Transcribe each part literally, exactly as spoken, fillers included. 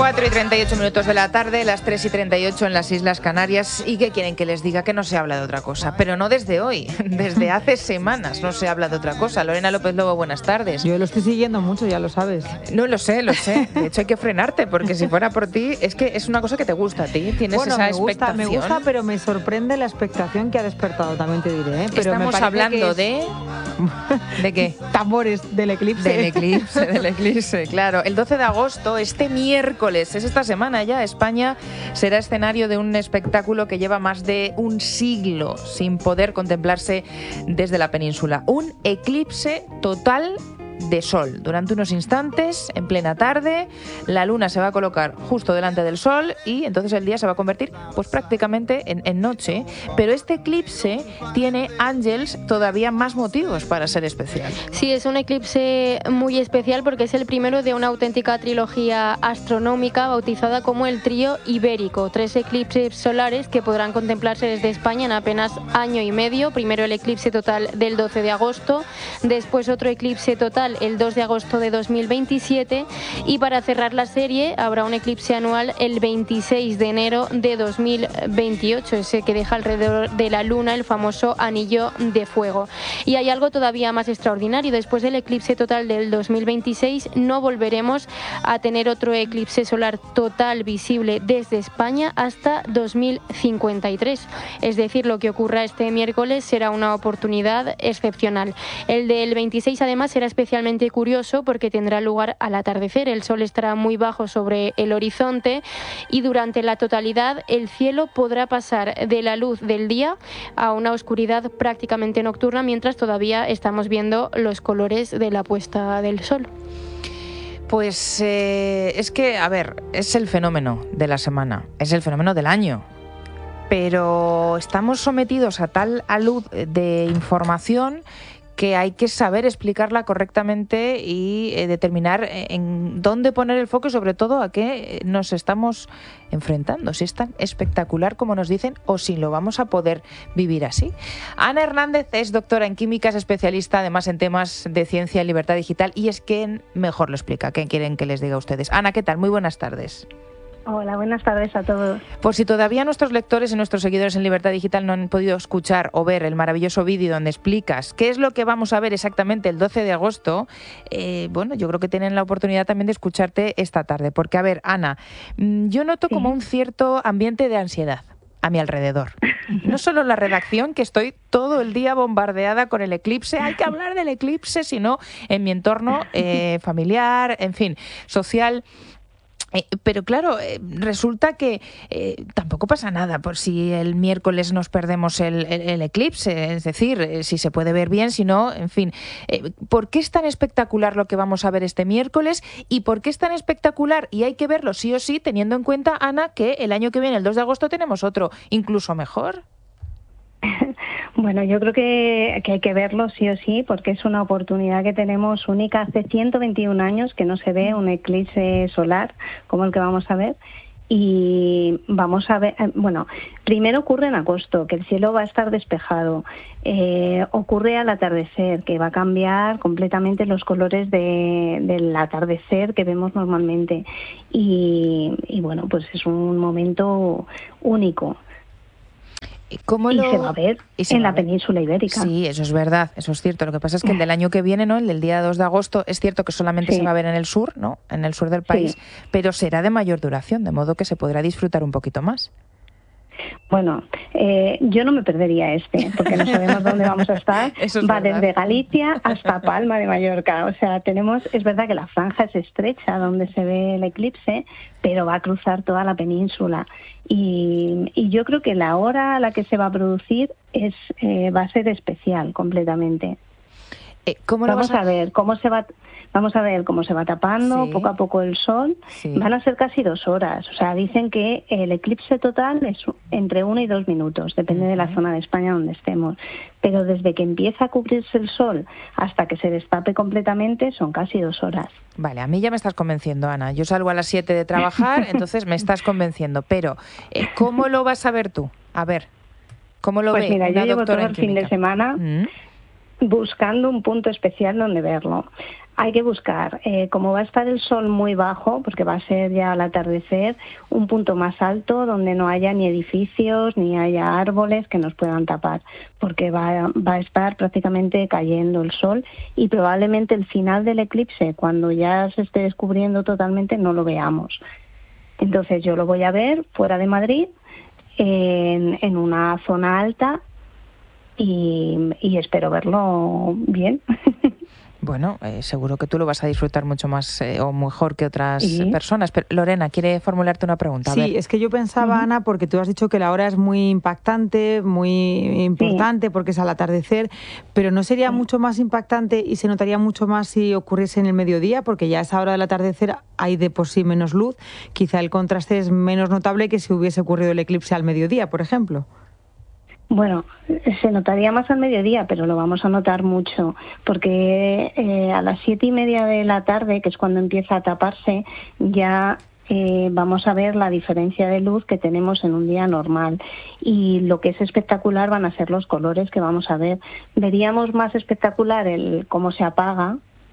cuatro y treinta y ocho minutos de la tarde, las tres y treinta y ocho en las Islas Canarias. ¿Y qué quieren que les diga? Que no se habla de otra cosa. Pero no desde hoy, desde hace semanas no se habla de otra cosa. Lorena López Lobo, buenas tardes. Yo lo estoy siguiendo mucho, ya lo sabes. No, lo sé, lo sé. De hecho hay que frenarte, porque si fuera por ti, es que es una cosa que te gusta a ti. Tienes bueno, esa me gusta, expectación. me gusta, pero me sorprende la expectación que ha despertado, también te diré. ¿eh? Pero Estamos me hablando es... de... ¿De qué? Tambores del eclipse. Del eclipse, del eclipse, claro. El doce de agosto, este miércoles, es esta semana ya, España será escenario de un espectáculo que lleva más de un siglo sin poder contemplarse desde la península. Un eclipse total de sol. Durante unos instantes, en plena tarde, la luna se va a colocar justo delante del sol y entonces el día se va a convertir pues prácticamente en, en noche. Pero este eclipse tiene, Ángels, todavía más motivos para ser especial. Sí, es un eclipse muy especial porque es el primero de una auténtica trilogía astronómica bautizada como el Trío Ibérico. Tres eclipses solares que podrán contemplarse desde España en apenas año y medio. Primero el eclipse total del doce de agosto, después otro eclipse total el dos de agosto de dos mil veintisiete y para cerrar la serie habrá un eclipse anual el veintiséis de enero de dos mil veintiocho, ese que deja alrededor de la luna el famoso anillo de fuego. Y hay algo todavía más extraordinario: después del eclipse total del dos mil veintiséis no volveremos a tener otro eclipse solar total visible desde España hasta dos mil cincuenta y tres. Es decir, lo que ocurra este miércoles será una oportunidad excepcional. El del veintiséis además será especialmente curioso porque tendrá lugar al atardecer. El sol estará muy bajo sobre el horizonte y durante la totalidad el cielo podrá pasar de la luz del día a una oscuridad prácticamente nocturna mientras todavía estamos viendo los colores de la puesta del sol. Pues eh, es que, a ver, es el fenómeno de la semana, es el fenómeno del año. Pero estamos sometidos a tal alud de información que hay que saber explicarla correctamente y eh, determinar en dónde poner el foco y sobre todo a qué nos estamos enfrentando, si es tan espectacular como nos dicen o si lo vamos a poder vivir así. Ana Hernández es doctora en química, es especialista además en temas de ciencia y libertad digital y es quien mejor lo explica. ¿Qué quieren que les diga a ustedes? Ana, ¿qué tal? Muy buenas tardes. Hola, buenas tardes a todos. Por si todavía nuestros lectores y nuestros seguidores en Libertad Digital no han podido escuchar o ver el maravilloso vídeo donde explicas qué es lo que vamos a ver exactamente el doce de agosto, eh, bueno, yo creo que tienen la oportunidad también de escucharte esta tarde. Porque, a ver, Ana, yo noto sí. como un cierto ambiente de ansiedad a mi alrededor. No solo la redacción, que estoy todo el día bombardeada con el eclipse, hay que hablar del eclipse, sino en mi entorno eh, familiar, en fin, social. Eh, pero claro, eh, resulta que eh, tampoco pasa nada por si el miércoles nos perdemos el, el, el eclipse, es decir, eh, si se puede ver bien, si no, en fin. Eh, ¿Por qué es tan espectacular lo que vamos a ver este miércoles? ¿Y por qué es tan espectacular? Y hay que verlo sí o sí, teniendo en cuenta, Ana, que el año que viene, el dos de agosto, tenemos otro, incluso mejor. Bueno, yo creo que, que hay que verlo sí o sí porque es una oportunidad que tenemos única. Hace ciento veintiún años que no se ve un eclipse solar como el que vamos a ver y vamos a ver, bueno, primero ocurre en agosto, que el cielo va a estar despejado, eh, ocurre al atardecer, que va a cambiar completamente los colores de, del atardecer que vemos normalmente y, y bueno, pues es un momento único. ¿Cómo y lo... se va a ver en la ver. península ibérica. Sí, eso es verdad, eso es cierto. Lo que pasa es que el del año que viene, ¿no? El del día dos de agosto, es cierto que solamente sí. se va a ver en el sur, ¿no? En el sur del país, sí. pero será de mayor duración, de modo que se podrá disfrutar un poquito más. Bueno, eh, yo no me perdería este, porque no sabemos dónde vamos a estar. Eso es Va verdad. Desde Galicia hasta Palma de Mallorca. O sea, tenemos, es verdad que la franja es estrecha donde se ve el eclipse, pero va a cruzar toda la península. Y, y yo creo que la hora a la que se va a producir es eh, va a ser especial completamente. Eh, ¿cómo lo vamos vas a... a ver cómo se va vamos a ver cómo se va tapando sí. poco a poco el sol. Sí. Van a ser casi dos horas. O sea, dicen que el eclipse total es entre uno y dos minutos, depende uh-huh. de la zona de España donde estemos. Pero desde que empieza a cubrirse el sol hasta que se destape completamente son casi dos horas. Vale, a mí ya me estás convenciendo, Ana. Yo salgo a las siete de trabajar, entonces me estás convenciendo. Pero, eh, ¿cómo lo vas a ver tú? A ver, ¿cómo lo pues ve mira, una yo llevo doctora todo en el fin química? de semana... ¿Mm? buscando un punto especial donde verlo. Hay que buscar, eh, como va a estar el sol muy bajo, porque va a ser ya al atardecer, un punto más alto donde no haya ni edificios ni haya árboles que nos puedan tapar, porque va, va a estar prácticamente cayendo el sol y probablemente el final del eclipse, cuando ya se esté descubriendo totalmente, no lo veamos. Entonces yo lo voy a ver fuera de Madrid, en, en una zona alta, y, y espero verlo bien. Bueno, eh, seguro que tú lo vas a disfrutar mucho más eh, o mejor que otras Sí. personas. Pero Lorena, quiere formularte una pregunta. A Sí, ver. es que yo pensaba, Ujú. Ana, porque tú has dicho que la hora es muy impactante, muy importante, porque es al atardecer, pero ¿no sería Sí. mucho más impactante y se notaría mucho más si ocurriese en el mediodía? Porque ya a esa hora del atardecer hay de por sí menos luz. Quizá el contraste es menos notable que si hubiese ocurrido el eclipse al mediodía, por ejemplo. Bueno, se notaría más al mediodía, pero lo vamos a notar mucho, porque eh, a las siete y media de la tarde, que es cuando empieza a taparse, ya eh, vamos a ver la diferencia de luz que tenemos en un día normal. Y lo que es espectacular van a ser los colores que vamos a ver. Veríamos más espectacular el cómo se apaga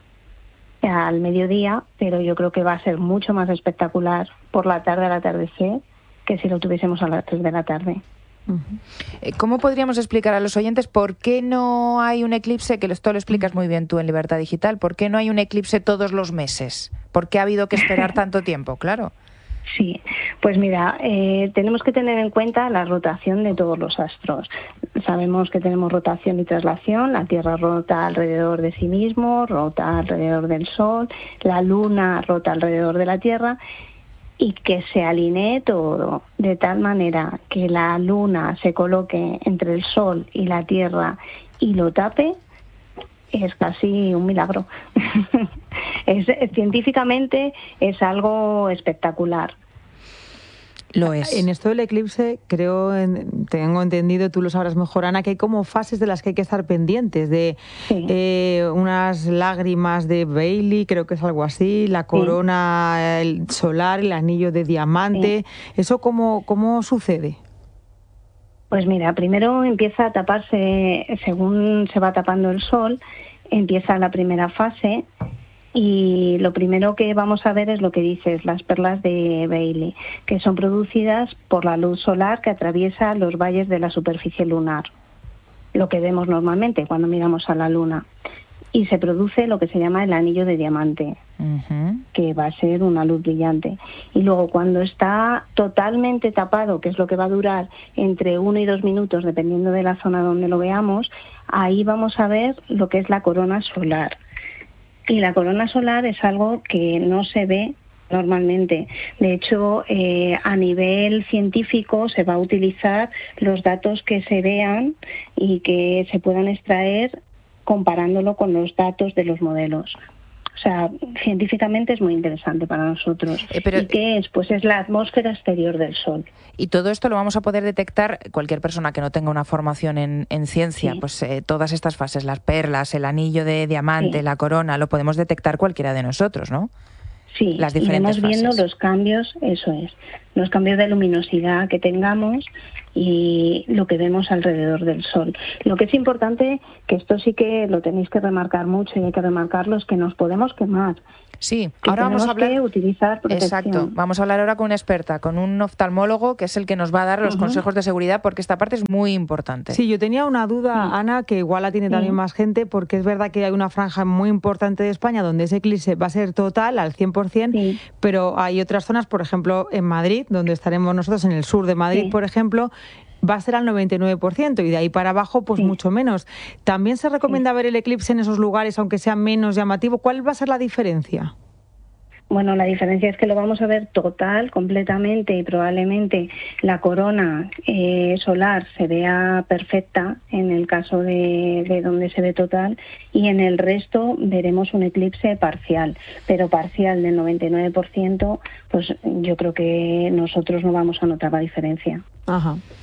al mediodía, pero yo creo que va a ser mucho más espectacular por la tarde al atardecer que si lo tuviésemos a las tres de la tarde. Eh, ¿Cómo podríamos explicar a los oyentes por qué no hay un eclipse, que esto lo explicas muy bien tú en Libertad Digital, por qué no hay un eclipse todos los meses? ¿Por qué ha habido que esperar tanto tiempo? Claro. Sí, pues mira, eh, tenemos que tener en cuenta la rotación de todos los astros. Sabemos que tenemos rotación y traslación, la Tierra rota alrededor de sí mismo, rota alrededor del Sol, la Luna rota alrededor de la Tierra, y que se alinee todo de tal manera que la Luna se coloque entre el Sol y la Tierra y lo tape, es casi un milagro. es, científicamente es algo espectacular. Lo es. En esto del eclipse, creo, en- tengo entendido, tú lo sabrás mejor, Ana, que hay como fases de las que hay que estar pendientes, de Sí. eh, unas lágrimas de Bailey, creo que es algo así, la corona el solar, el anillo de diamante. ¿Eso cómo, cómo sucede? Pues mira, primero empieza a taparse, según se va tapando el sol, empieza la primera fase y lo primero que vamos a ver es lo que dices, las perlas de Bailey, que son producidas por la luz solar que atraviesa los valles de la superficie lunar, lo que vemos normalmente cuando miramos a la luna. Y se produce lo que se llama el anillo de diamante, Ujú. que va a ser una luz brillante. Y luego cuando está totalmente tapado, que es lo que va a durar entre uno y dos minutos, dependiendo de la zona donde lo veamos, ahí vamos a ver lo que es la corona solar. Y la corona solar es algo que no se ve normalmente. De hecho, eh, a nivel científico se va a utilizar los datos que se vean y que se puedan extraer comparándolo con los datos de los modelos. O sea, científicamente es muy interesante para nosotros. Eh, pero- ¿Y qué es? Pues es la atmósfera exterior del Sol. Y todo esto lo vamos a poder detectar cualquier persona que no tenga una formación en, en ciencia. Sí. Pues eh, todas estas fases, las perlas, el anillo de diamante, Sí. la corona, lo podemos detectar cualquiera de nosotros, ¿no? Sí, Las diferentes iremos viendo fases. los cambios, eso es, los cambios de luminosidad que tengamos y lo que vemos alrededor del Sol. Lo que es importante, que esto sí que lo tenéis que remarcar mucho y hay que remarcarlo, es que nos podemos quemar. Sí, Que ahora vamos a tenemos que hablar... utilizar protección. Exacto, vamos a hablar ahora con una experta, con un oftalmólogo, que es el que nos va a dar los Ujú. consejos de seguridad, porque esta parte es muy importante. Sí, yo tenía una duda, Sí. Ana, que igual la tiene Sí. también más gente, porque es verdad que hay una franja muy importante de España donde ese eclipse va a ser total, al cien por ciento, Sí. pero hay otras zonas, por ejemplo, en Madrid, donde estaremos nosotros, en el sur de Madrid, Sí. por ejemplo, va a ser al noventa y nueve por ciento y de ahí para abajo, pues Sí. mucho menos. ¿También se recomienda ver el eclipse en esos lugares, aunque sea menos llamativo? ¿Cuál va a ser la diferencia? Bueno, la diferencia es que lo vamos a ver total, completamente, y probablemente la corona eh, solar se vea perfecta en el caso de, de donde se ve total, y en el resto veremos un eclipse parcial, pero parcial del noventa y nueve por ciento, pues yo creo que nosotros no vamos a notar la diferencia. Ajá.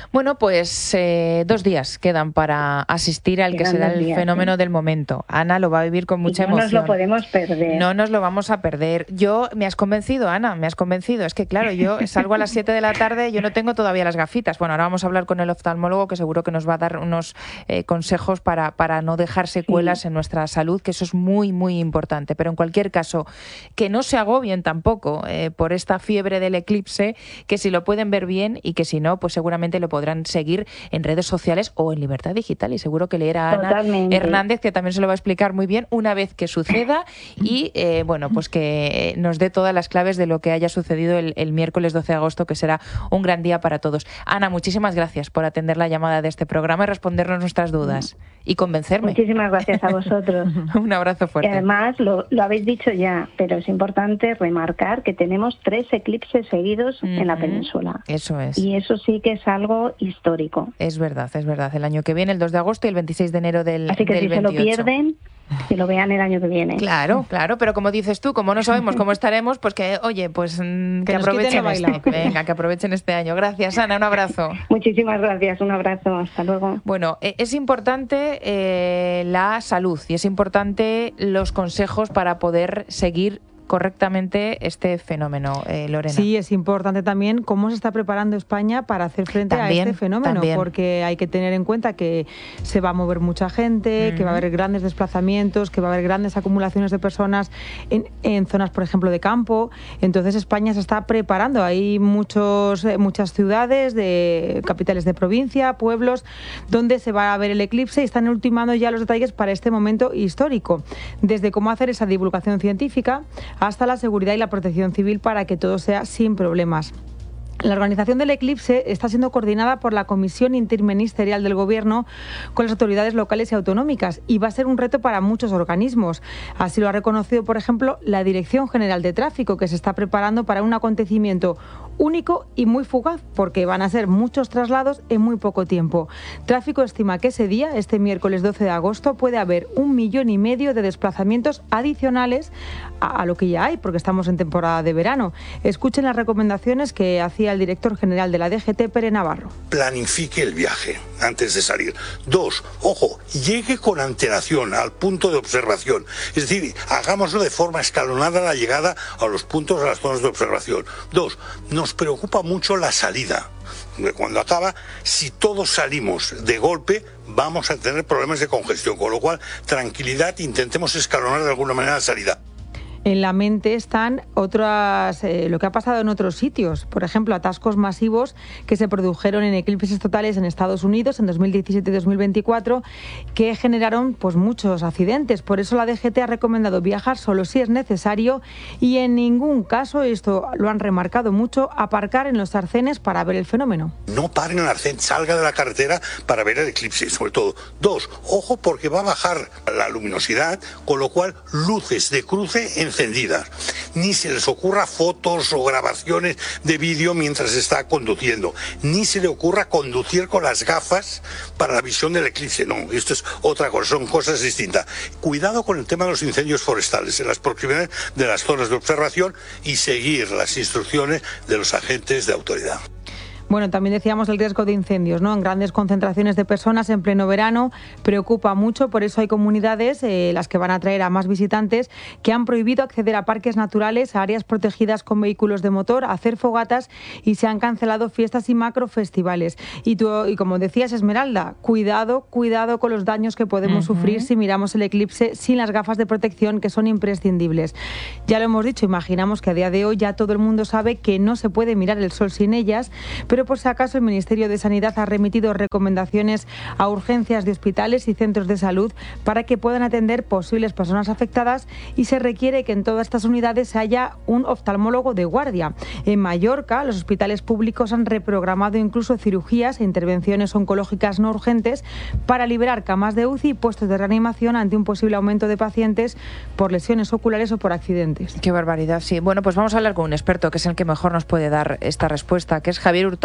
Bueno, pues eh, dos días quedan para asistir al quedan que será el días, fenómeno sí. del momento. Ana lo va a vivir con mucha y no emoción. No nos lo podemos perder. No nos lo vamos a perder. Yo, me has convencido, Ana, me has convencido. Es que claro, yo salgo a las siete de la tarde, yo no tengo todavía las gafitas. Bueno, ahora vamos a hablar con el oftalmólogo que seguro que nos va a dar unos eh, consejos para, para no dejar secuelas sí. en nuestra salud, que eso es muy, muy importante. Pero en cualquier caso, que no se agobien tampoco eh, por esta fiebre del eclipse, que si lo pueden ver bien y que si no, pues seguramente lo podrán seguir en redes sociales o en Libertad Digital, y seguro que leerá a Ana Totalmente. Hernández, que también se lo va a explicar muy bien una vez que suceda y eh, bueno, pues que nos dé todas las claves de lo que haya sucedido el, el miércoles doce de agosto, que será un gran día para todos. Ana, muchísimas gracias por atender la llamada de este programa y respondernos nuestras dudas y convencerme. Muchísimas gracias a vosotros. Un abrazo fuerte. Y además, lo, lo habéis dicho ya, pero es importante remarcar que tenemos tres eclipses seguidos mm-hmm. en la península. Eso es. Y eso sí que es algo histórico. Es verdad, es verdad. El año que viene, el dos de agosto y el veintiséis de enero del, Así que del si veintiocho. Se lo pierden, que lo vean el año que viene. Claro, claro, pero como dices tú, como no sabemos cómo estaremos, pues que, oye, pues que, que aprovechen este, venga, que aprovechen este año. Gracias, Ana, un abrazo. Muchísimas gracias, un abrazo, hasta luego. Bueno, es importante eh, la salud y es importante los consejos para poder seguir correctamente este fenómeno, eh, Lorena. Sí, es importante también cómo se está preparando España para hacer frente también, a este fenómeno, también. porque hay que tener en cuenta que se va a mover mucha gente, uh-huh. que va a haber grandes desplazamientos, que va a haber grandes acumulaciones de personas en, en zonas, por ejemplo, de campo. Entonces España se está preparando. Hay muchos, muchas ciudades, de capitales de provincia, pueblos, donde se va a ver el eclipse y están ultimando ya los detalles para este momento histórico. Desde cómo hacer esa divulgación científica hasta la seguridad y la protección civil para que todo sea sin problemas. La organización del eclipse está siendo coordinada por la Comisión Interministerial del Gobierno con las autoridades locales y autonómicas y va a ser un reto para muchos organismos. Así lo ha reconocido, por ejemplo, la Dirección General de Tráfico, que se está preparando para un acontecimiento único y muy fugaz, porque van a ser muchos traslados en muy poco tiempo. Tráfico estima que ese día, este miércoles doce de agosto, puede haber un millón y medio de desplazamientos adicionales a, a lo que ya hay, porque estamos en temporada de verano. Escuchen las recomendaciones que hacía el director general de la D G T, Pere Navarro. Planifique el viaje antes de salir. Dos, ojo, llegue con antelación al punto de observación. Es decir, hagámoslo de forma escalonada la llegada a los puntos, a las zonas de observación. Dos, nos preocupa mucho la salida. Cuando acaba, si todos salimos de golpe, vamos a tener problemas de congestión, con lo cual, tranquilidad, intentemos escalonar de alguna manera la salida. En la mente están otras, eh, lo que ha pasado en otros sitios, por ejemplo, atascos masivos que se produjeron en eclipses totales en Estados Unidos en dos mil diecisiete y dos mil veinticuatro, que generaron pues muchos accidentes. Por eso la D G T ha recomendado viajar solo si es necesario y en ningún caso, esto lo han remarcado mucho, aparcar en los arcenes para ver el fenómeno. No paren en el arcén, salga de la carretera para ver el eclipse, sobre todo. Dos, ojo, porque va a bajar la luminosidad, con lo cual luces de cruce en encendidas. Ni se les ocurra fotos o grabaciones de vídeo mientras está conduciendo. Ni se le ocurra conducir con las gafas para la visión del eclipse. No, esto es otra cosa, son cosas distintas. Cuidado con el tema de los incendios forestales en las proximidades de las zonas de observación y seguir las instrucciones de los agentes de autoridad. Bueno, también decíamos el riesgo de incendios, ¿no? En grandes concentraciones de personas en pleno verano preocupa mucho, por eso hay comunidades, eh, las que van a atraer a más visitantes, que han prohibido acceder a parques naturales, a áreas protegidas con vehículos de motor, a hacer fogatas y se han cancelado fiestas y macrofestivales. Y tú, y como decías, Esmeralda, cuidado, cuidado con los daños que podemos uh-huh. sufrir si miramos el eclipse sin las gafas de protección, que son imprescindibles. Ya lo hemos dicho, imaginamos que a día de hoy ya todo el mundo sabe que no se puede mirar el sol sin ellas, pero Pero por si acaso el Ministerio de Sanidad ha remitido recomendaciones a urgencias de hospitales y centros de salud para que puedan atender posibles personas afectadas y se requiere que en todas estas unidades haya un oftalmólogo de guardia. En Mallorca, los hospitales públicos han reprogramado incluso cirugías e intervenciones oncológicas no urgentes para liberar camas de U C I y puestos de reanimación ante un posible aumento de pacientes por lesiones oculares o por accidentes. Qué barbaridad, sí. Bueno, pues vamos a hablar con un experto que es el que mejor nos puede dar esta respuesta, que es Javier Hurtado,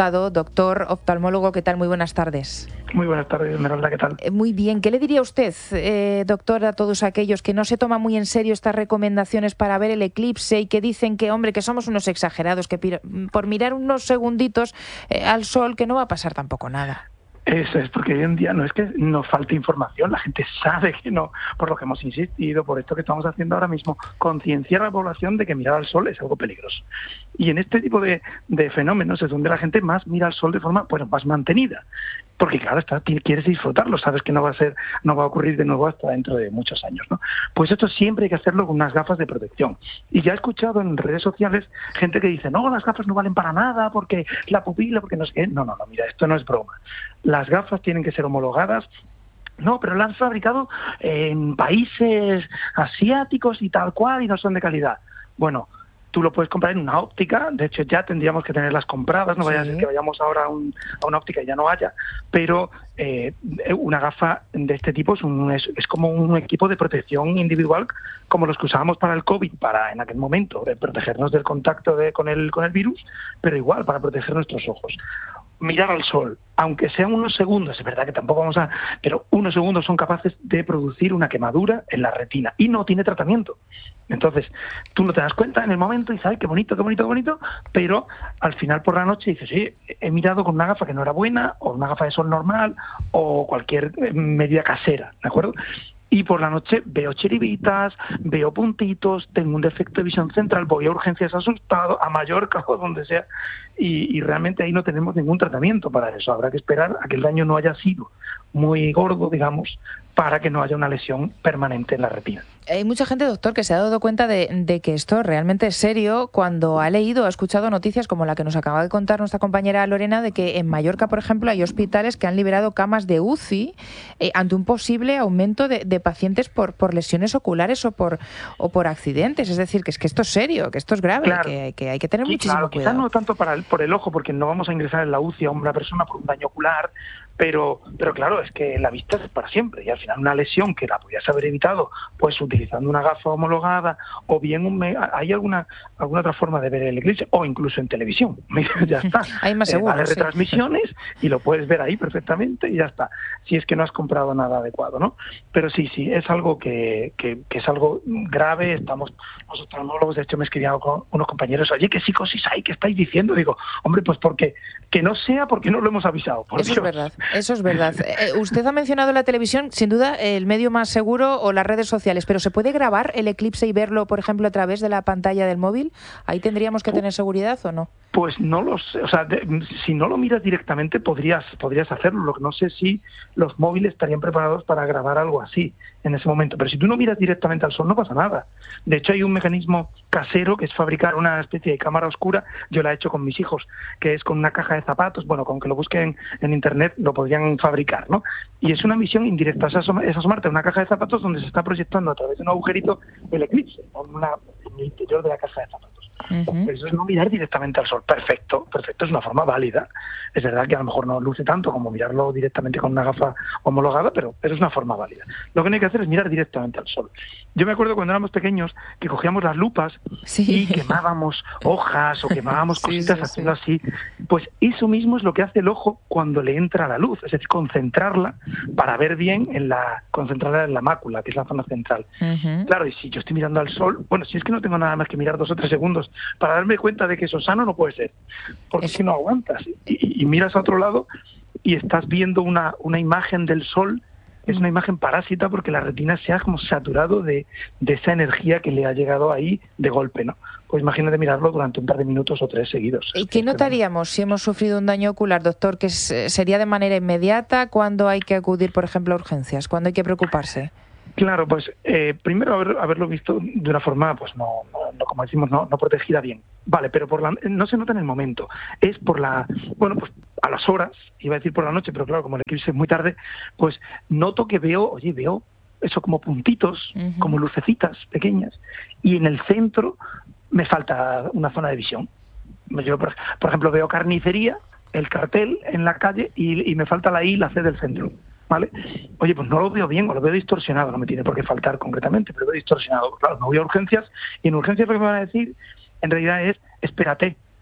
Hurtado, doctor oftalmólogo. ¿Qué tal? Muy buenas tardes. Muy buenas tardes, Esmeralda, ¿qué tal? Muy bien. ¿Qué le diría usted, eh, doctor, a todos aquellos que no se toman muy en serio estas recomendaciones para ver el eclipse y que dicen que, hombre, que somos unos exagerados, que por mirar unos segunditos eh, al sol, que no va a pasar tampoco nada? Eso es, porque hoy en día no es que nos falte información, la gente sabe que no, por lo que hemos insistido, por esto que estamos haciendo ahora mismo, concienciar a la población de que mirar al sol es algo peligroso. Y en este tipo de, de fenómenos es donde la gente más mira al sol de forma, bueno, más mantenida. Porque claro, está, quieres disfrutarlo, sabes que no va a ser, no va a ocurrir de nuevo hasta dentro de muchos años, ¿no? Pues esto siempre hay que hacerlo con unas gafas de protección. Y ya he escuchado en redes sociales gente que dice, no, las gafas no valen para nada, porque la pupila, porque no sé qué. No, no, no, mira, esto no es broma. Las gafas tienen que ser homologadas. No, pero las han fabricado en países asiáticos y tal cual y no son de calidad. Bueno, tú lo puedes comprar en una óptica, de hecho ya tendríamos que tenerlas compradas, no vaya a ser que vayamos ahora a, un, a una óptica y ya no haya, pero eh, una gafa de este tipo es, un, es, es como un equipo de protección individual como los que usábamos para el COVID, para en aquel momento eh, protegernos del contacto de, con, el, con el virus, pero igual para proteger nuestros ojos. Mirar al sol, aunque sean unos segundos, es verdad que tampoco vamos a... pero unos segundos son capaces de producir una quemadura en la retina y no tiene tratamiento. Entonces, tú no te das cuenta en el momento y sabes qué bonito, qué bonito, qué bonito, pero al final por la noche dices, sí, he mirado con una gafa que no era buena, o una gafa de sol normal, o cualquier medida casera, ¿de acuerdo? Y por la noche veo chiribitas, veo puntitos, tengo un defecto de visión central, voy a urgencias asustado, a Mallorca o donde sea, y, y realmente ahí no tenemos ningún tratamiento para eso. Habrá que esperar a que el daño no haya sido muy gordo, digamos, para que no haya una lesión permanente en la retina. Hay mucha gente, doctor, que se ha dado cuenta de, de que esto realmente es serio cuando ha leído, ha escuchado noticias como la que nos acaba de contar nuestra compañera Lorena, de que en Mallorca, por ejemplo, hay hospitales que han liberado camas de U C I eh, ante un posible aumento de, de pacientes por, por lesiones oculares o por o por accidentes. Es decir, que es que esto es serio, que esto es grave, claro, que, que hay que tener sí, muchísimo claro, cuidado. Quizás no tanto para el, por el ojo, porque no vamos a ingresar en la U C I a una persona por un daño ocular, pero pero claro, es que la vista es para siempre y al final una lesión que la podías haber evitado pues utilizando una gafa homologada o bien un me hay alguna alguna otra forma de ver el eclipse o incluso en televisión. Ya está. Hay más seguro, eh, vale, sí. retransmisiones y lo puedes ver ahí perfectamente y ya está. Si es que no has comprado nada adecuado, ¿no? Pero sí, sí, es algo que, que, que es algo grave. Estamos los oftalmólogos, de hecho me escribían con unos compañeros, oye, ¿qué psicosis hay? ¿Qué estáis diciendo? Digo, hombre, pues porque que no sea porque no lo hemos avisado. Por Eso Dios. es verdad, eso es verdad. Eh, usted ha mencionado la televisión, sin duda el medio más seguro o las redes sociales, pero ¿se puede grabar el eclipse y verlo, por ejemplo, a través de la pantalla del móvil? ¿Ahí tendríamos que tener seguridad o no? Pues no lo sé, o sea, de, si no lo miras directamente podrías podrías hacerlo, lo que no sé si los móviles estarían preparados para grabar algo así en ese momento, pero si tú no miras directamente al sol no pasa nada. De hecho hay un mecanismo casero que es fabricar una especie de cámara oscura, yo la he hecho con mis hijos, que es con una caja de zapatos, bueno, con que lo busquen en internet lo podrían fabricar, ¿no? Y es una visión indirecta, es, asoma, es asomarte a una caja de zapatos donde se está proyectando a través de un agujerito el eclipse, en, una, en el interior de la caja de zapatos. Uh-huh. Eso es no mirar directamente al sol. Perfecto, perfecto, es una forma válida. Es verdad que a lo mejor no luce tanto como mirarlo directamente con una gafa homologada, pero, pero es una forma válida. Lo que no hay que hacer es mirar directamente al sol. Yo me acuerdo cuando éramos pequeños que cogíamos las lupas sí. y quemábamos hojas o quemábamos sí, cositas sí, haciendo sí. así. Pues eso mismo es lo que hace el ojo cuando le entra la luz, es decir, concentrarla para ver bien, en la concentrarla en la mácula, que es la zona central. Uh-huh. Claro, y si yo estoy mirando al sol, bueno, si es que no tengo nada más que mirar dos o tres segundos para darme cuenta de que eso sano no puede ser, porque es... si no aguantas y, y miras a otro lado y estás viendo una, una imagen del sol, es una imagen parásita porque la retina se ha como saturado de, de esa energía que le ha llegado ahí de golpe, ¿no? Pues imagínate mirarlo durante un par de minutos o tres seguidos. ¿Y qué notaríamos si hemos sufrido un daño ocular, doctor? ¿Que sería de manera inmediata? ¿Cuándo hay que acudir, por ejemplo, a urgencias? ¿Cuándo hay que preocuparse? Claro, pues eh, primero haber, haberlo visto de una forma, pues no, no, no como decimos, no, no protegida bien. Vale, pero por la, no se nota en el momento. Es por la, bueno, pues a las horas, iba a decir por la noche, pero claro, como el eclipse es muy tarde, pues noto que veo, oye, veo eso como puntitos, uh-huh. como lucecitas pequeñas, y en el centro me falta una zona de visión. Yo, por, por ejemplo, veo carnicería, el cartel en la calle, y, y me falta la I y la C del centro. ¿Vale? Oye, pues no lo veo bien o lo veo distorsionado, no me tiene por qué faltar concretamente, pero lo veo distorsionado. Claro, no voy a urgencias y en urgencias lo que me van a decir en realidad es espérate, porque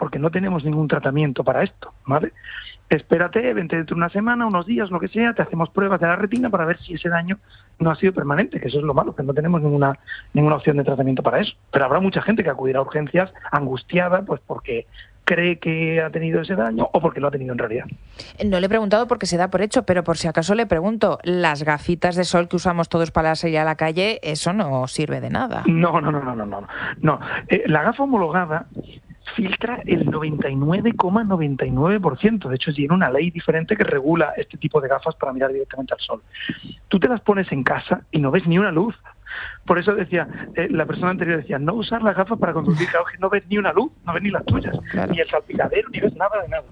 porque no tenemos ningún tratamiento para esto, ¿vale? Espérate, vente dentro de una semana, unos días, lo que sea, te hacemos pruebas de la retina para ver si ese daño no ha sido permanente, que eso es lo malo, que no tenemos ninguna ninguna opción de tratamiento para eso. Pero habrá mucha gente que acudirá a urgencias angustiada, pues porque cree que ha tenido ese daño o porque lo ha tenido en realidad. No le he preguntado porque se da por hecho, pero por si acaso le pregunto, las gafitas de sol que usamos todos para salir a la calle, eso no sirve de nada. No, no, no, no, no, no. no. Eh, la gafa homologada filtra el noventa y nueve coma noventa y nueve por ciento. De hecho, tiene una ley diferente que regula este tipo de gafas para mirar directamente al sol. Tú te las pones en casa y no ves ni una luz. Por eso decía, eh, la persona anterior decía, no usar las gafas para conducir, claro que no ves ni una luz, no ves ni las tuyas, claro. Ni el salpicadero, ni ves nada de nada.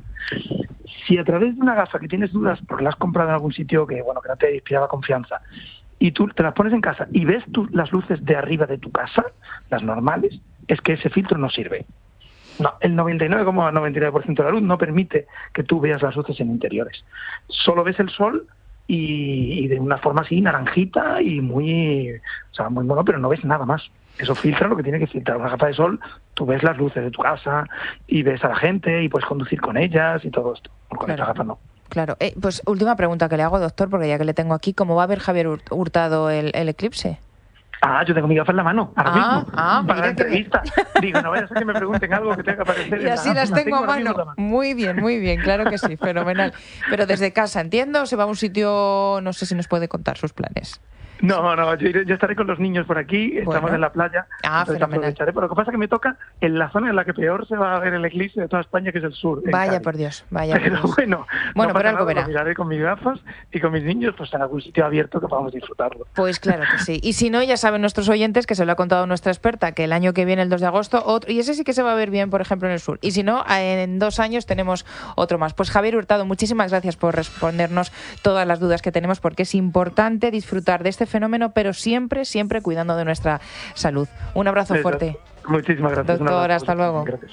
Si a través de una gafa que tienes dudas porque la has comprado en algún sitio que, bueno, que no te inspiraba confianza, y tú te las pones en casa y ves tú las luces de arriba de tu casa, las normales, es que ese filtro no sirve. No, el noventa y nueve coma noventa y nueve por ciento de la luz no permite que tú veas las luces en interiores. Solo ves el sol y, y de una forma así naranjita y muy, o sea, muy mono, pero no ves nada más. Eso filtra lo que tiene que filtrar. Una gafa de sol, tú ves las luces de tu casa y ves a la gente y puedes conducir con ellas y todo esto. Con claro. esta gafa no. Claro. Eh, pues última pregunta que le hago, doctor, porque ya que le tengo aquí, ¿cómo va a ver Javier Hurtado el, el eclipse? Ah, yo tengo mi gafa en la mano, ahora ah, mismo, ah, para la que entrevista. Me... Digo, no vaya a ser que me pregunten algo que tenga que aparecer. Y así las tengo, tengo a mano. mano. Muy bien, muy bien, claro que sí, fenomenal. Pero desde casa, entiendo, se va a un sitio, no sé si nos puede contar sus planes. No, no, yo, iré, yo estaré con los niños por aquí, bueno. Estamos en la playa, ah, fenomenal. Pero lo que pasa es que me toca en la zona en la que peor se va a ver el eclipse de toda España, que es el sur. Vaya por Dios, vaya pero por Dios. bueno, bueno no pero algo nada, verá. Lo miraré con mis gafas y con mis niños pues en algún sitio abierto que podamos disfrutarlo. Pues claro que sí. Y si no, ya saben nuestros oyentes, que se lo ha contado nuestra experta, que el año que viene, el dos de agosto, otro, y ese sí que se va a ver bien, por ejemplo, en el sur. Y si no, en dos años tenemos otro más. Pues Javier Hurtado, muchísimas gracias por respondernos todas las dudas que tenemos, porque es importante disfrutar de este fenómeno, pero sí siempre, siempre cuidando de nuestra salud. Un abrazo Eso. fuerte. Muchísimas gracias. Doctor, hasta luego. Gracias.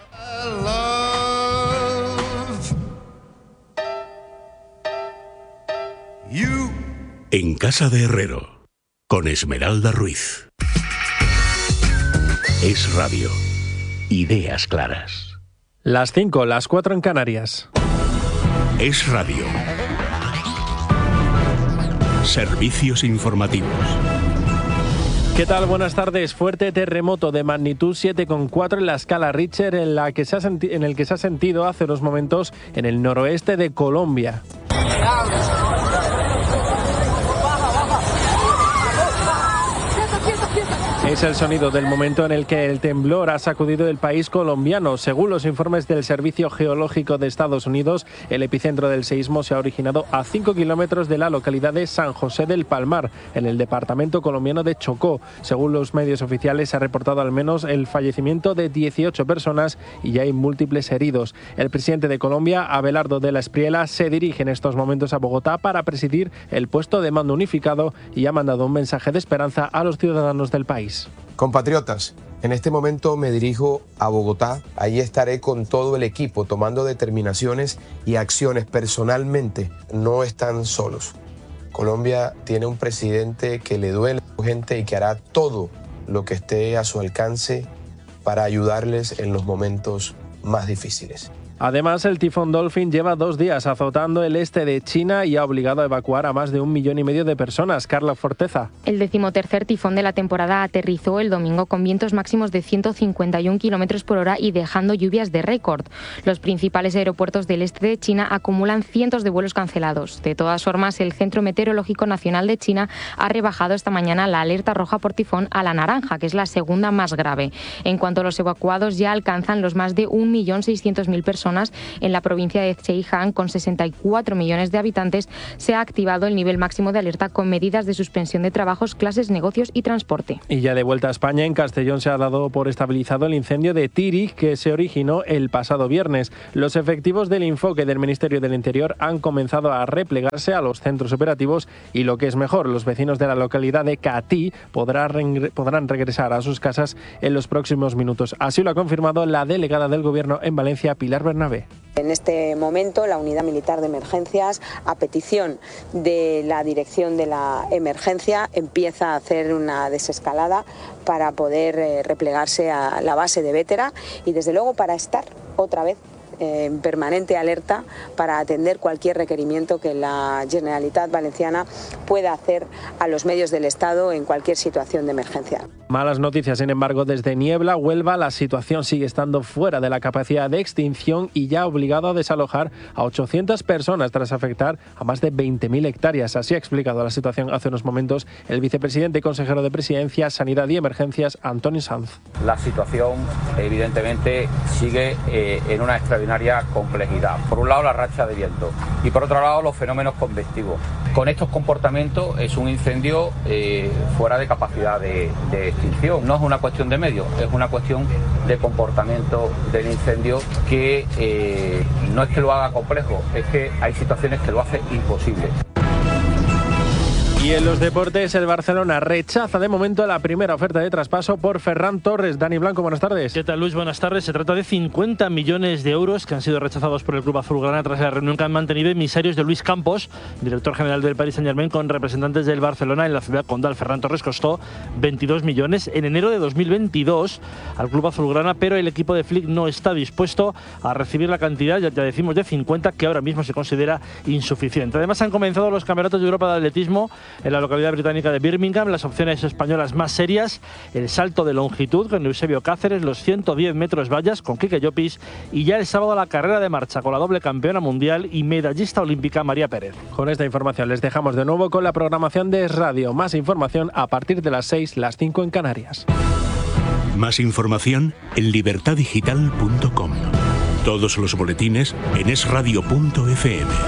En Casa de Herrero, con Esmeralda Ruiz. Es Radio. Ideas claras. Las cinco, las cuatro en Canarias. Es Radio. Servicios informativos. ¿Qué tal? Buenas tardes. Fuerte terremoto de magnitud siete coma cuatro en la escala Richter, en, la que se ha senti- en el que se ha sentido hace unos momentos en el noroeste de Colombia. Es el sonido del momento en el que el temblor ha sacudido el país colombiano. Según los informes del Servicio Geológico de Estados Unidos, el epicentro del seísmo se ha originado a cinco kilómetros de la localidad de San José del Palmar, en el departamento colombiano de Chocó. Según los medios oficiales, se ha reportado al menos el fallecimiento de dieciocho personas y ya hay múltiples heridos. El presidente de Colombia, Abelardo de la Espriella, se dirige en estos momentos a Bogotá para presidir el puesto de mando unificado y ha mandado un mensaje de esperanza a los ciudadanos del país. Compatriotas, en este momento me dirijo a Bogotá. Allí estaré con todo el equipo tomando determinaciones y acciones personalmente. No están solos. Colombia tiene un presidente que le duele a la gente y que hará todo lo que esté a su alcance para ayudarles en los momentos más difíciles. Además, el tifón Dolphin lleva dos días azotando el este de China y ha obligado a evacuar a más de un millón y medio de personas. Carla Forteza. El decimotercer tifón de la temporada aterrizó el domingo con vientos máximos de ciento cincuenta y un kilómetros por hora y dejando lluvias de récord. Los principales aeropuertos del este de China acumulan cientos de vuelos cancelados. De todas formas, el Centro Meteorológico Nacional de China ha rebajado esta mañana la alerta roja por tifón a la naranja, que es la segunda más grave. En cuanto a los evacuados, ya alcanzan los más de un millón seiscientos mil personas. En la provincia de Zhejiang, con sesenta y cuatro millones de habitantes, se ha activado el nivel máximo de alerta con medidas de suspensión de trabajos, clases, negocios y transporte. Y ya de vuelta a España, en Castellón se ha dado por estabilizado el incendio de Tírig que se originó el pasado viernes. Los efectivos del Infoque del Ministerio del Interior han comenzado a replegarse a los centros operativos y, lo que es mejor, los vecinos de la localidad de Catí podrán, podrán regresar a sus casas en los próximos minutos. Así lo ha confirmado la delegada del Gobierno en Valencia, Pilar Bernabé. En este momento, la Unidad Militar de Emergencias, a petición de la Dirección de la Emergencia, empieza a hacer una desescalada para poder eh, replegarse a la base de Bétera y, desde luego, para estar otra vez en permanente alerta para atender cualquier requerimiento que la Generalitat Valenciana pueda hacer a los medios del Estado en cualquier situación de emergencia. Malas noticias, sin embargo, desde Niebla, Huelva, la situación sigue estando fuera de la capacidad de extinción y ya ha obligado a desalojar a ochocientas personas tras afectar a más de veinte mil hectáreas. Así ha explicado la situación hace unos momentos el vicepresidente y consejero de Presidencia, Sanidad y Emergencias, Antonio Sanz. La situación, evidentemente, sigue eh, en una extraordinaria complejidad. Por un lado, la racha de viento y por otro lado, los fenómenos convectivos. Con estos comportamientos es un incendio eh, fuera de capacidad de, de extinción. No es una cuestión de medios, es una cuestión de comportamiento del incendio que eh, no es que lo haga complejo, es que hay situaciones que lo hacen imposible. Y en los deportes, el Barcelona rechaza de momento la primera oferta de traspaso por Ferran Torres. Dani Blanco, buenas tardes. ¿Qué tal, Luis? Buenas tardes. Se trata de cincuenta millones de euros que han sido rechazados por el club azulgrana tras la reunión que han mantenido emisarios de Luis Campos, director general del Paris Saint-Germain, con representantes del Barcelona en la ciudad condal. Ferran Torres costó veintidós millones en enero de dos mil veintidós al club azulgrana, pero el equipo de Flick no está dispuesto a recibir la cantidad, ya, ya decimos, de cincuenta, que ahora mismo se considera insuficiente. Además, han comenzado los campeonatos de Europa de atletismo en la localidad británica de Birmingham. Las opciones españolas más serias: el salto de longitud con Eusebio Cáceres, los ciento diez metros vallas con Quique Llopis y ya el sábado la carrera de marcha con la doble campeona mundial y medallista olímpica María Pérez. Con esta información les dejamos de nuevo con la programación de Es Radio. Más información a partir de las seis, las cinco en Canarias. Más información en libertad digital punto com. Todos los boletines en es radio punto efe eme.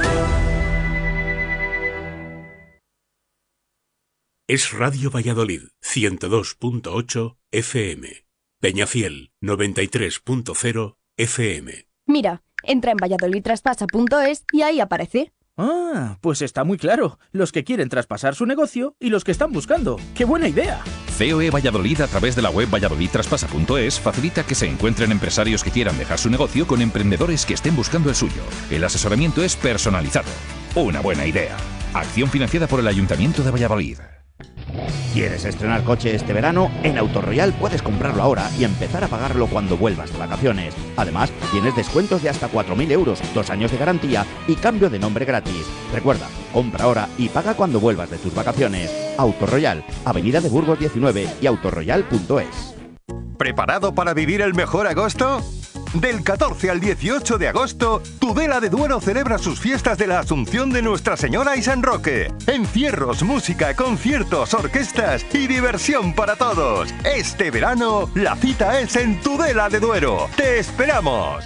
Es Radio Valladolid, ciento dos punto ocho efe eme. Peñafiel, noventa y tres punto cero efe eme. Mira, entra en valladolid traspasa punto es y ahí aparece. Ah, pues está muy claro. Los que quieren traspasar su negocio y los que están buscando. ¡Qué buena idea! C O E Valladolid, a través de la web valladolid traspasa punto es, facilita que se encuentren empresarios que quieran dejar su negocio con emprendedores que estén buscando el suyo. El asesoramiento es personalizado. Una buena idea. Acción financiada por el Ayuntamiento de Valladolid. ¿Quieres estrenar coche este verano? En Autoroyal puedes comprarlo ahora y empezar a pagarlo cuando vuelvas de vacaciones. Además, tienes descuentos de hasta cuatro mil euros, dos años de garantía y cambio de nombre gratis. Recuerda, compra ahora y paga cuando vuelvas de tus vacaciones. Autoroyal, Avenida de Burgos diecinueve y autoroyal punto es. ¿Preparado para vivir el mejor agosto? Del catorce al dieciocho de agosto, Tudela de Duero celebra sus fiestas de la Asunción de Nuestra Señora y San Roque. Encierros, música, conciertos, orquestas y diversión para todos. Este verano, la cita es en Tudela de Duero. ¡Te esperamos!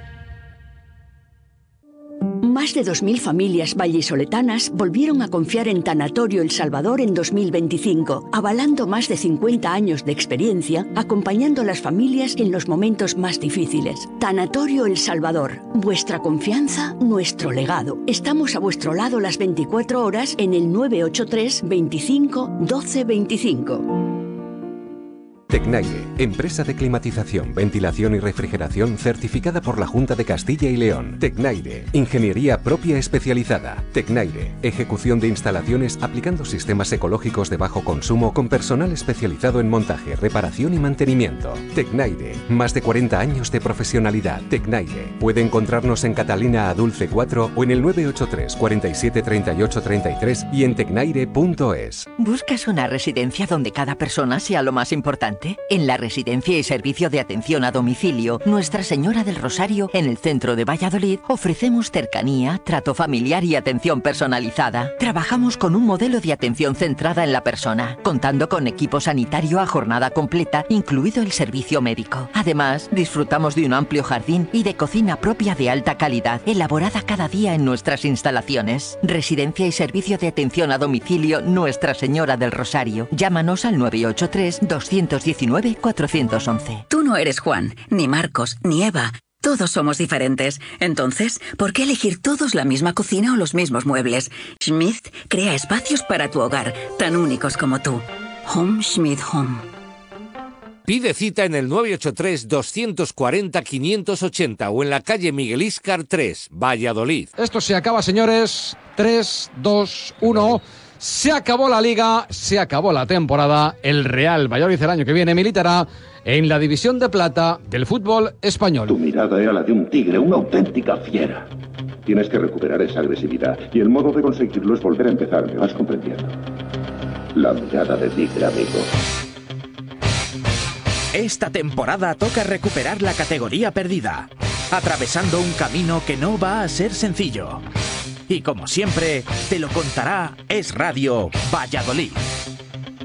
Más de dos mil familias vallisoletanas volvieron a confiar en Tanatorio El Salvador en dos mil veinticinco, avalando más de cincuenta años de experiencia, acompañando a las familias en los momentos más difíciles. Tanatorio El Salvador, vuestra confianza, nuestro legado. Estamos a vuestro lado las veinticuatro horas en el nueve ocho tres, veinticinco, doce veinticinco. Tecnaire, empresa de climatización, ventilación y refrigeración certificada por la Junta de Castilla y León. Tecnaire, ingeniería propia especializada. Tecnaire, ejecución de instalaciones aplicando sistemas ecológicos de bajo consumo con personal especializado en montaje, reparación y mantenimiento. Tecnaire, más de cuarenta años de profesionalidad. Tecnaire, puede encontrarnos en Catalina Adulce cuatro o en el nueve ocho tres, cuarenta y siete, treinta y ocho, treinta y tres y en tecnaire punto es. ¿Buscas una residencia donde cada persona sea lo más importante? En la Residencia y Servicio de Atención a Domicilio Nuestra Señora del Rosario, en el centro de Valladolid, ofrecemos cercanía, trato familiar y atención personalizada. Trabajamos con un modelo de atención centrada en la persona, contando con equipo sanitario a jornada completa, incluido el servicio médico. Además, disfrutamos de un amplio jardín y de cocina propia de alta calidad, elaborada cada día en nuestras instalaciones. Residencia y Servicio de Atención a Domicilio Nuestra Señora del Rosario. Llámanos al nueve ocho tres, dos diecinueve, cuatrocientos once. Tú no eres Juan, ni Marcos, ni Eva. Todos somos diferentes. Entonces, ¿por qué elegir todos la misma cocina o los mismos muebles? Schmidt crea espacios para tu hogar, tan únicos como tú. Home Schmidt Home. Pide cita en el nueve ocho tres, dos cuatro cero, cinco ocho cero o en la calle Miguel Íscar tres, Valladolid. Esto se acaba, señores. tres, dos, uno. Se acabó la liga, se acabó la temporada. El Real Valladolid el año que viene militará en la división de plata del fútbol español. Tu mirada era la de un tigre, una auténtica fiera. Tienes que recuperar esa agresividad y el modo de conseguirlo es volver a empezar, ¿me vas comprendiendo? La mirada de tigre, amigo. Esta temporada toca recuperar la categoría perdida, atravesando un camino que no va a ser sencillo. Y como siempre, te lo contará Es Radio Valladolid.